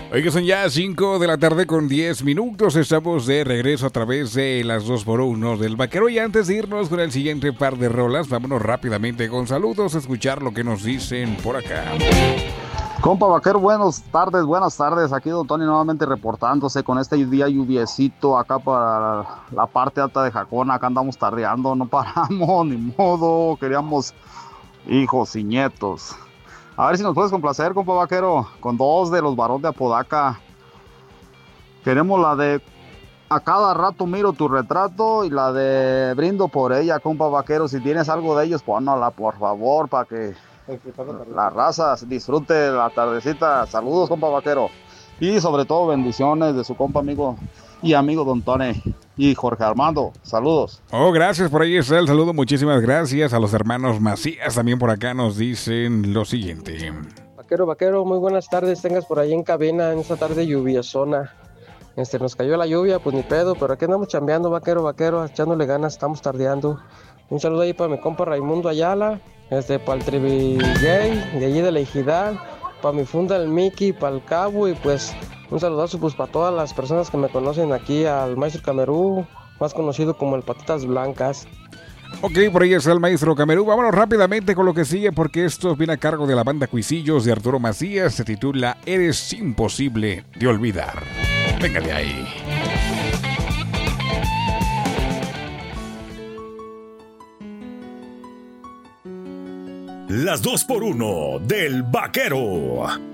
Hoy que son ya 5 de la tarde con 10 minutos, estamos de regreso a través de las 2x1 del Vaquero. Y antes de irnos con el siguiente par de rolas, vámonos rápidamente con saludos a escuchar lo que nos dicen por acá. Compa Vaquero, buenas tardes. Aquí Don Tony nuevamente reportándose con este día lluviecito acá para la parte alta de Jacona. Acá andamos tardeando, no paramos, ni modo. Queríamos hijos y nietos. A ver si nos puedes complacer, compa Vaquero, con dos de los Barón de Apodaca. Queremos la de A cada rato miro tu retrato y la de Brindo por ella, compa Vaquero. Si tienes algo de ellos, pónala, por favor, para que la raza disfrute la tardecita. Saludos, compa Vaquero. Y sobre todo, bendiciones de su compa amigo Don Tony y Jorge Armando. Saludos. Oh, gracias, por ahí está el saludo. Muchísimas gracias a los hermanos Macías. También por acá nos dicen lo siguiente. Vaquero, muy buenas tardes. Tengas por ahí en cabina en esta tarde lluviosona. Nos cayó la lluvia, pues ni pedo, pero aquí andamos chambeando, vaquero, echándole ganas, estamos tardeando. Un saludo ahí para mi compa Raimundo Ayala, para el Trivigay, de allí de la Ejidal, para mi funda el Mickey, para el Cabo, y pues un saludazo pues para todas las personas que me conocen aquí, al Maestro Camerú, más conocido como el Patitas Blancas. Ok, por ahí está el Maestro Camerú. Vámonos rápidamente con lo que sigue, porque esto viene a cargo de la banda Cuisillos de Arturo Macías. Se titula Eres imposible de olvidar. Venga de ahí. Las 2x1 del Vaquero.